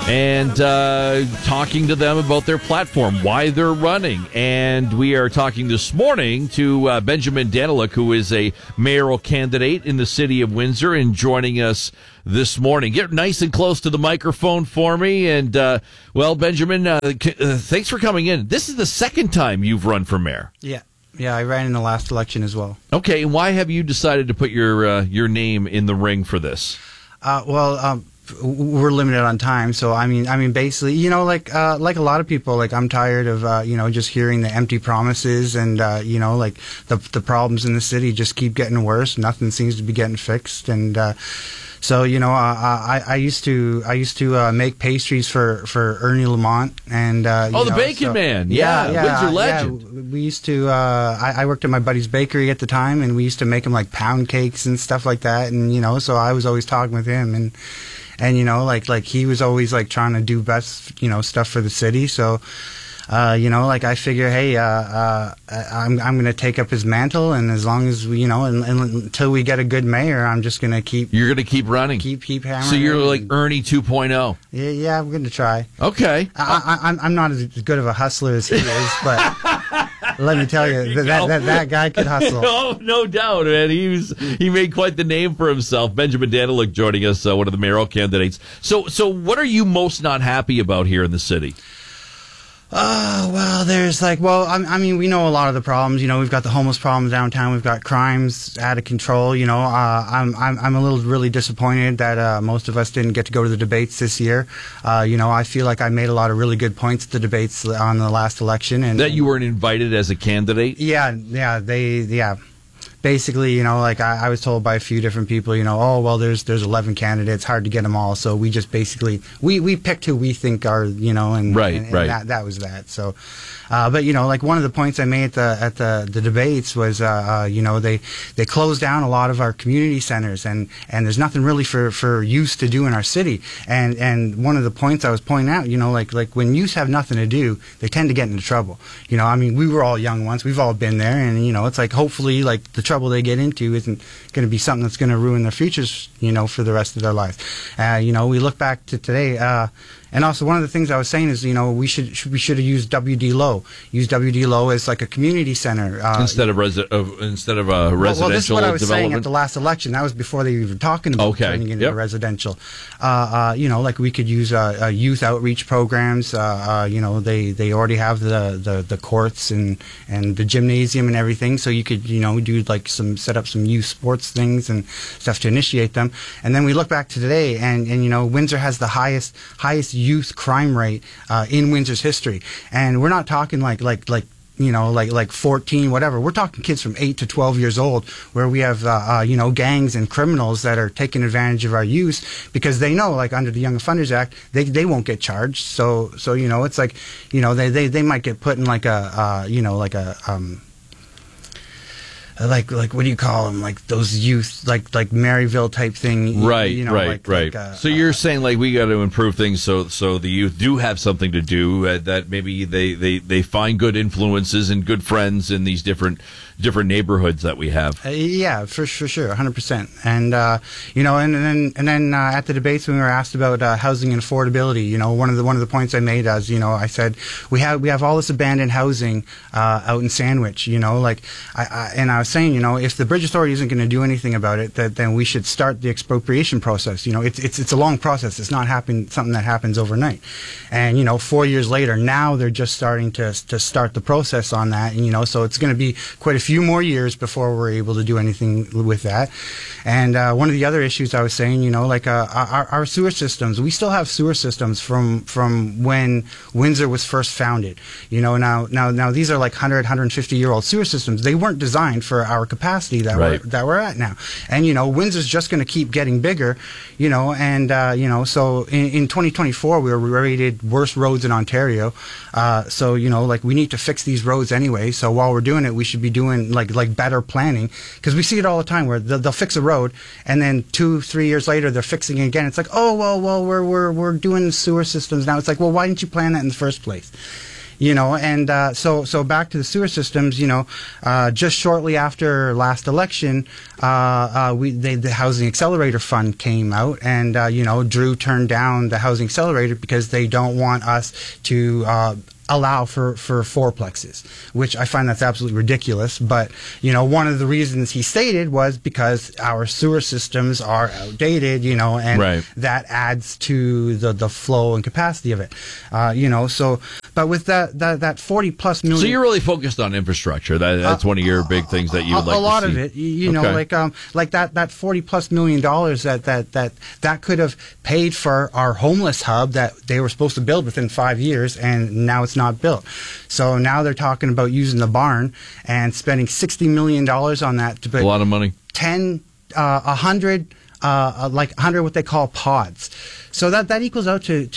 and talking to them about their platform, why they're running. And we are talking this morning to Benjamin Danyluk, who is a mayoral candidate in the city of Windsor, and joining us this morning. Get nice and close to the microphone for me. And, Benjamin, thanks for coming in. This is the second time you've run for mayor. Yeah, I ran in the last election as well. Okay, and why have you decided to put your name in the ring for this? We're limited on time, so I mean, basically, like a lot of people, like I'm tired of just hearing the empty promises, and like the problems in the city just keep getting worse. Nothing seems to be getting fixed, and so I used to make pastries for Ernie Lamont, and the Bacon Man, Windsor legend. Yeah, we used to. I worked at my buddy's bakery at the time, and we used to make him like pound cakes and stuff like that, and so I was always talking with him, and like he was always like trying to do best stuff for the city, so. I figure, hey, I'm going to take up his mantle, and as long as we, and until we get a good mayor, I'm just going to keep. You're going to keep running, keep hammering. So you're like Ernie 2.0. Yeah, I'm going to try. Okay, I'm not as good of a hustler as he is, but let me tell you, that guy could hustle. No doubt, man. He made quite the name for himself. Benjamin Danyluk joining us, one of the mayoral candidates. So what are you most not happy about here in the city? We know a lot of the problems. We've got the homeless problems downtown. We've got crimes out of control. I'm a little really disappointed that most of us didn't get to go to the debates this year. I feel like I made a lot of really good points at the debates on the last election, and that you weren't invited as a candidate. Yeah. Basically, I was told by a few different people, there's 11 candidates, hard to get them all. So we just basically, we picked who we think are, and that was that. So, but one of the points I made at the debates was, they closed down a lot of our community centers, and there's nothing really for youth to do in our city. And one of the points I was pointing out, like when youth have nothing to do, they tend to get into trouble. We were all young once, we've all been there, and it's like hopefully like the trouble they get into isn't going to be something that's going to ruin their futures, for the rest of their lives. We look back to today, and also one of the things I was saying is, we should have used WD Low. Use WD Low as like a community center instead of a residential Well, this is what I was saying at development. the last election. That was before they were even talking about turning into residential. Like we could use youth outreach programs. They already have the courts and the gymnasium and everything. So you could do like set up some youth sports things and stuff to initiate them. And then we look back to today, and Windsor has the highest youth crime rate in Windsor's history, and we're not talking like 14, whatever. We're talking kids from 8 to 12 years old, where we have gangs and criminals that are taking advantage of our youth because they know, like under the Young Offenders Act, they won't get charged. So it's like they might get put in like like what do you call them? Like those youth, like Maryville type thing. Right. So you're saying like we got to improve things so the youth do have something to do, that maybe they find good influences and good friends in these different neighborhoods that we have. Yeah, for sure, 100%. And and then at the debates when we were asked about housing and affordability, one of the points I made as I said we have all this abandoned housing out in Sandwich. I was saying, if the Bridge Authority isn't going to do anything about it, then we should start the expropriation process. It's a long process. It's not something that happens overnight. And 4 years later, now they're just starting to start the process on that. And so it's going to be quite a few more years before we're able to do anything with that. And one of the other issues I was saying, our sewer systems. We still have sewer systems from when Windsor was first founded. Now these are like 150-year-old sewer systems. They weren't designed for our capacity that we're at now. And Windsor's just going to keep getting bigger. So in 2024 we were rated worst roads in Ontario. So we need to fix these roads anyway. So while we're doing it, we should be doing like better planning, because we see it all the time where they'll fix a road and then 2-3 years later they're fixing it again. It's like, oh well we're doing sewer systems now. It's like, well, why didn't you plan that in the first place? And so back to the sewer systems, just shortly after last election, the Housing Accelerator Fund came out, and Drew turned down the Housing Accelerator because they don't want us to allow for fourplexes, which I find that's absolutely ridiculous. But one of the reasons he stated was because our sewer systems are outdated, and right. that adds to the flow and capacity of it. But with that 40 plus million. So you're really focused on infrastructure. That's one of your big things that you would like to see. A lot of it, like that $40 plus million that could have paid for our homeless hub that they were supposed to build within 5 years, and now it's not built. So now they're talking about using the barn and spending $60 million on that to put a lot of money. 100 what they call pods. So that equals out to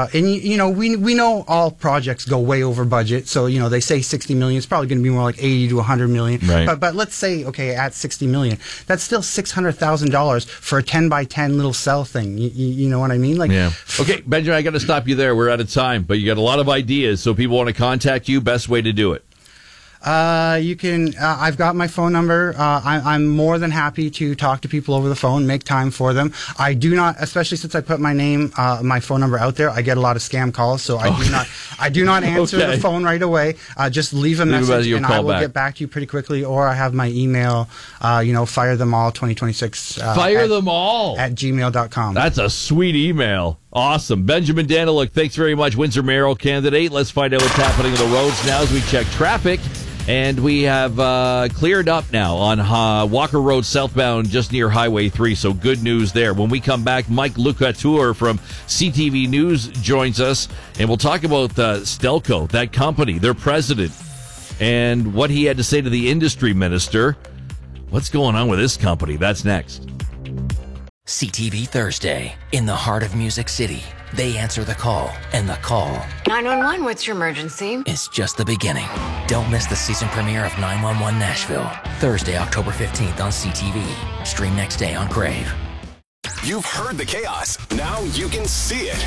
we know all projects go way over budget. So they say 60 million. It's probably going to be more like 80 to 100 million. Right. But let's say at 60 million, that's still $600,000 for a 10 by 10 little cell thing. You know what I mean? Yeah. Okay, Benjamin, I got to stop you there. We're out of time, but you got a lot of ideas. So people want to contact you. Best way to do it. You can, I've got my phone number. I'm more than happy to talk to people over the phone, make time for them. I do not, especially since I put my name, my phone number out there, I get a lot of scam calls, so I do not answer the phone right away. Just leave a message and I will get back to you pretty quickly, or I have my email, firethemall2026. Firethemall at gmail.com. That's a sweet email. Awesome. Benjamin Daniluk, thanks very much. Windsor mayoral candidate. Let's find out what's happening on the roads now as we check traffic. And we have cleared up now on Walker Road southbound just near Highway 3, so good news there. When we come back, Mike Lucatour from CTV News joins us, and we'll talk about Stelco, that company, their president, and what he had to say to the industry minister. What's going on with this company? That's next. CTV Thursday, in the heart of Music City. They answer the call, and the call 911, what's your emergency? Is just the beginning. Don't miss the season premiere of 911 Nashville, Thursday, October 15th on CTV. Stream next day on Crave. You've heard the chaos. Now you can see it.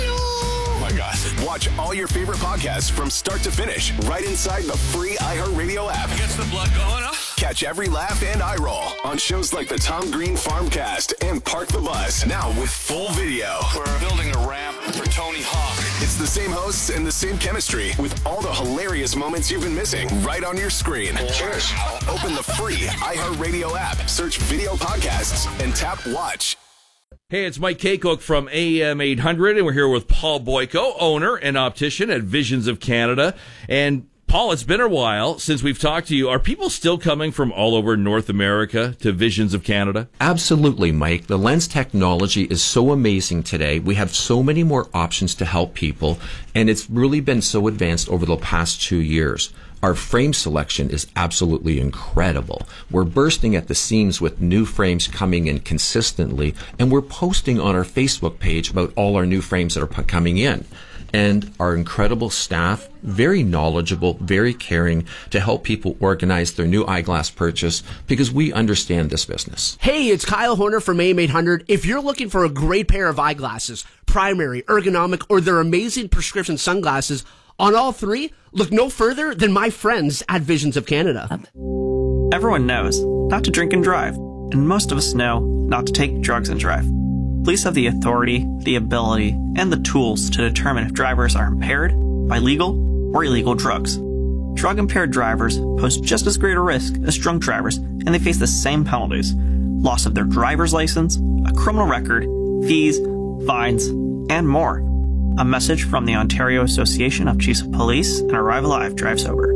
Oh my gosh. Watch all your favorite podcasts from start to finish right inside the free iHeartRadio app. Gets the blood going, huh? Catch every laugh and eye roll on shows like the Tom Green Farmcast and Park the Bus, now with full video. We're building a ramp for Tony Hawk. It's the same hosts and the same chemistry with all the hilarious moments you've been missing right on your screen. Cheers. Open the free iHeartRadio app, search video podcasts, and tap watch. Hey, it's Mike Kaycook from AM 800, and we're here with Paul Boyko, owner and optician at Visions of Canada. And Paul, it's been a while since we've talked to you. Are people still coming from all over North America to Visions of Canada? Absolutely, Mike. The lens technology is so amazing today. We have so many more options to help people, and it's really been so advanced over the past 2 years. Our frame selection is absolutely incredible. We're bursting at the seams with new frames coming in consistently, and we're posting on our Facebook page about all our new frames that are coming in. And our incredible staff, very knowledgeable, very caring to help people organize their new eyeglass purchase because we understand this business. Hey, it's Kyle Horner from AM 800. If you're looking for a great pair of eyeglasses, primary, ergonomic, or their amazing prescription sunglasses, on all three, look no further than my friends at Visions of Canada. Everyone knows not to drink and drive, and most of us know not to take drugs and drive. Police have the authority, the ability, and the tools to determine if drivers are impaired by legal or illegal drugs. Drug-impaired drivers pose just as great a risk as drunk drivers, and they face the same penalties: loss of their driver's license, a criminal record, fees, fines, and more. A message from the Ontario Association of Chiefs of Police and Arrive Alive Drive Sober.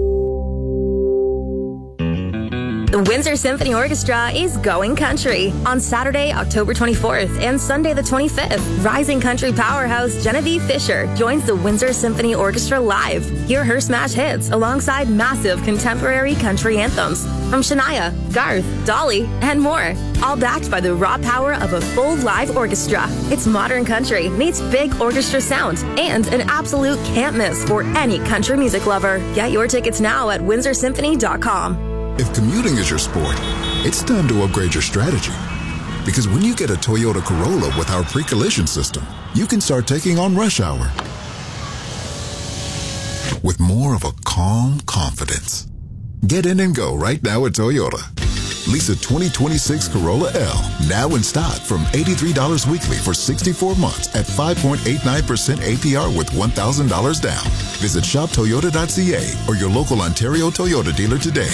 The Windsor Symphony Orchestra is going country on Saturday, October 24th and Sunday the 25th. Rising country powerhouse Genevieve Fisher joins the Windsor Symphony Orchestra live. Hear her smash hits alongside massive contemporary country anthems from Shania, Garth, Dolly, and more. All backed by the raw power of a full live orchestra. It's modern country meets big orchestra sound and an absolute can't miss for any country music lover. Get your tickets now at windsorsymphony.com. If commuting is your sport, it's time to upgrade your strategy. Because when you get a Toyota Corolla with our pre-collision system, you can start taking on rush hour with more of a calm confidence. Get in and go right now at Toyota. Lease a 2026 Corolla L now in stock from $83 weekly for 64 months at 5.89% APR with $1,000 down. Visit shoptoyota.ca or your local Ontario Toyota dealer today.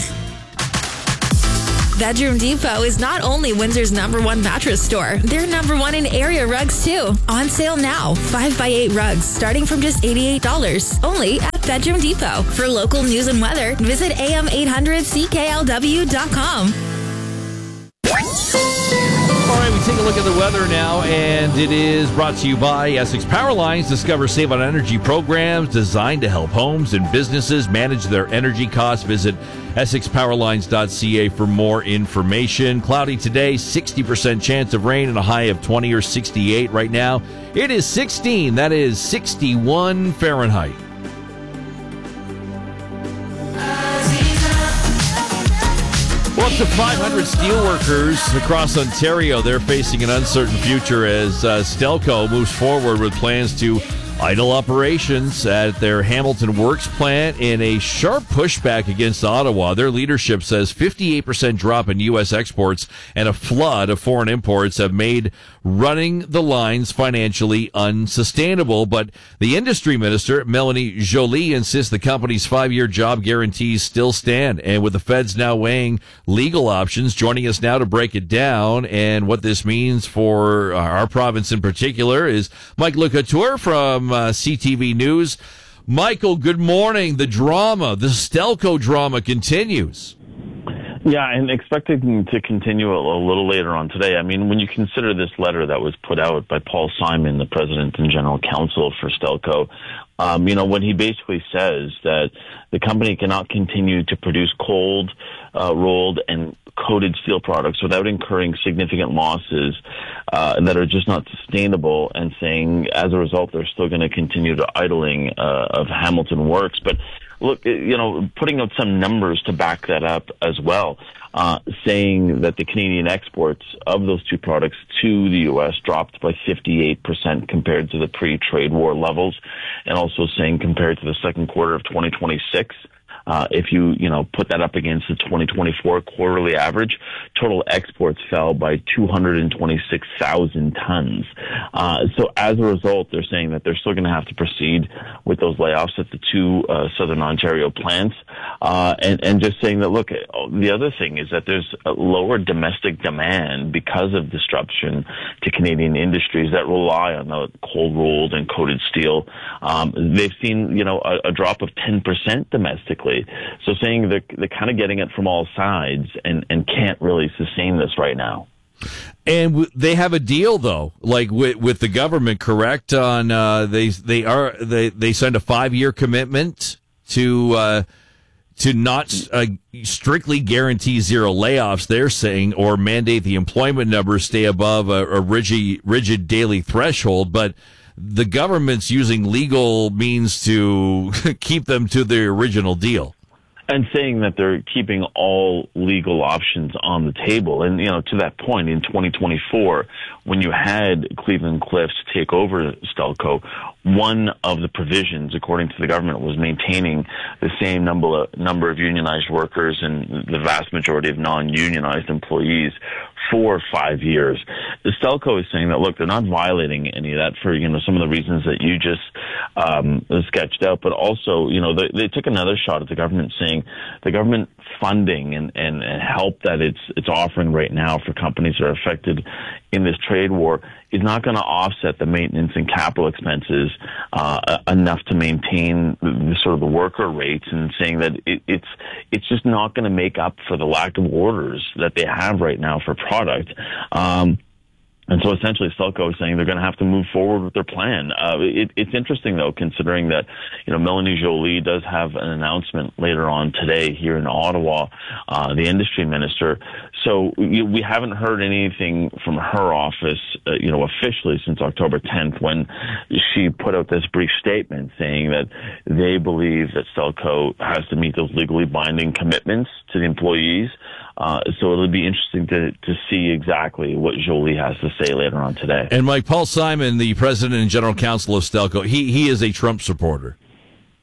Bedroom Depot is not only Windsor's #1 mattress store, they're #1 in area rugs too. On sale now, 5x8 rugs starting from just $88. Only at Bedroom Depot. For local news and weather, visit am800cklw.com. All right, we take a look at the weather now, and it is brought to you by Essex Power Lines. Discover Save on Energy programs designed to help homes and businesses manage their energy costs. Visit EssexPowerlines.ca for more information. Cloudy today, 60% chance of rain and a high of 20 or 68 right now. It is 16. That is 61 Fahrenheit. Well, up to 500 steelworkers across Ontario, they're facing an uncertain future as Stelco moves forward with plans to idle operations at their Hamilton Works plant in a sharp pushback against Ottawa. Their leadership says 58% drop in U.S. exports and a flood of foreign imports have made running the lines financially unsustainable. But the industry minister, Melanie Joly, insists the company's 5-year job guarantees still stand. And with the feds now weighing legal options, joining us now to break it down and what this means for our province in particular is Mike Lecouture from CTV News. Michael, good morning. The Stelco drama continues. Yeah, and expecting to continue a little later on today. I mean, when you consider this letter that was put out by Paul Simon, the president and general counsel for Stelco, when he basically says that the company cannot continue to produce cold, rolled, and coated steel products without incurring significant losses that are just not sustainable, and saying as a result they're still going to continue the idling of Hamilton Works. But look, putting out some numbers to back that up as well, saying that the Canadian exports of those two products to the U.S. dropped by 58% compared to the pre-trade war levels, and also saying compared to the second quarter of 2026, if you put that up against the 2024 quarterly average, total exports fell by 226,000 tons. So as a result, they're saying that they're still going to have to proceed with those layoffs at the two Southern Ontario plants, and just saying that, look, the other thing is that there's a lower domestic demand because of disruption to Canadian industries that rely on the cold rolled and coated steel. They've seen, a drop of 10% domestically. So saying they're kind of getting it from all sides and can't really sustain this right now. And they have a deal though, like with the government, correct? On they signed a 5-year commitment to not strictly guarantee zero layoffs, they're saying, or mandate the employment numbers stay above a rigid daily threshold, but the government's using legal means to keep them to the original deal. And saying that they're keeping all legal options on the table. And, to that point, in 2024, when you had Cleveland-Cliffs take over Stelco, one of the provisions, according to the government, was maintaining the same number of unionized workers and the vast majority of non-unionized employees for 5 years. The Stelco is saying that, look, they're not violating any of that for, some of the reasons that you just sketched out, but also, they took another shot at the government, saying the government funding and help that it's offering right now for companies that are affected in this trade war is not going to offset the maintenance and capital expenses enough to maintain the worker rates, and saying that it's just not going to make up for the lack of orders that they have right now for product. And so essentially Stelco is saying they're going to have to move forward with their plan. It's interesting, though, considering that, Melanie Joly does have an announcement later on today here in Ottawa, the industry minister. So we haven't heard anything from her office, officially since October 10th, when she put out this brief statement saying that they believe that Stelco has to meet those legally binding commitments to the employees. So it'll be interesting to see exactly what Joly has to say later on today. And Mike, Paul Simon, the president and general counsel of Stelco, he is a Trump supporter.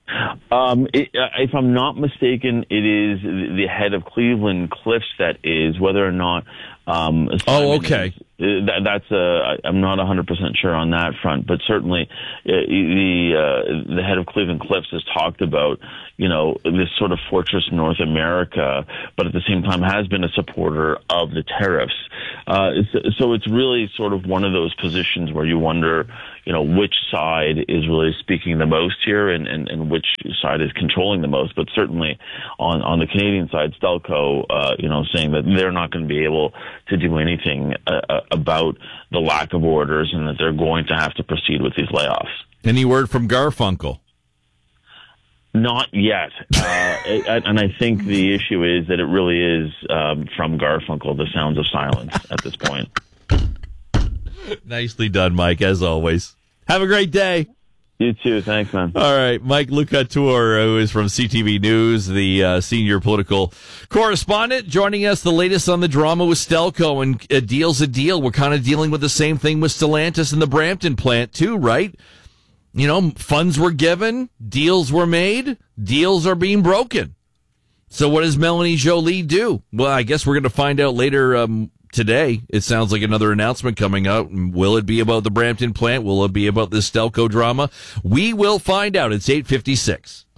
If I'm not mistaken, it is the head of Cleveland Cliffs that is, whether or not. Okay. I'm not 100% sure on that front, but certainly the head of Cleveland Cliffs has talked about, this sort of fortress North America, but at the same time has been a supporter of the tariffs. So it's really sort of one of those positions where you wonder, which side is really speaking the most here and which side is controlling the most. But certainly on the Canadian side, Stelco, saying that they're not going to be able to do anything about the lack of orders and that they're going to have to proceed with these layoffs. Any word from Garfunkel? Not yet. And I think the issue is that it really is from Garfunkel, the sounds of silence at this point. Nicely done, Mike, as always. Have a great day. You too. Thanks, man. All right. Mike Lucatur, who is from CTV News, the senior political correspondent, joining us. The latest on the drama with Stelco, and a deal's a deal. We're kind of dealing with the same thing with Stellantis and the Brampton plant, too, right? Funds were given, deals were made, deals are being broken. So what does Melanie Joly do? Well, I guess we're going to find out later today. It sounds like another announcement coming out. Will it be about the Brampton plant? Will it be about this Stelco drama? We will find out. It's 8:56.